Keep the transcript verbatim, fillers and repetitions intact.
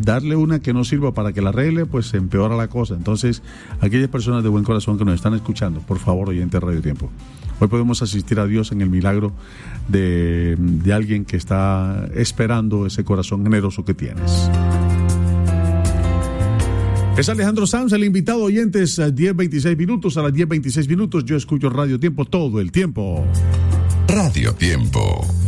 darle una que no sirva para que la arregle, pues se empeora la cosa. Entonces, aquellas personas de buen corazón que nos están escuchando, por favor, oyente de Radio Tiempo, hoy podemos asistir a Dios en el milagro de, de alguien que está esperando ese corazón generoso que tienes. Es Alejandro Sanz, el invitado, oyentes, a diez veintiséis minutos. A las diez veintiséis minutos yo escucho Radio Tiempo todo el tiempo. Radio Tiempo.